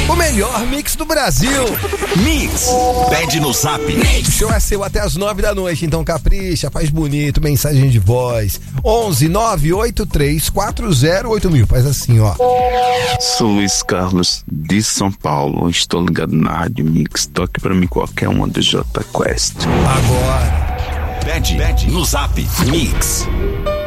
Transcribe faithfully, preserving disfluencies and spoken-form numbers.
O melhor mix do Brasil. Mix. Pede no Zap. O show é seu até as nove da noite, então capricha, faz bonito, mensagem de voz. onze nove oito três quatro zero oito mil. Faz assim, ó. Sou Luiz Carlos de São Paulo. Estou ligado na Rádio Mix. Toque pra mim qualquer uma do J Quest. Agora. Pede, pede no Zap. Mix.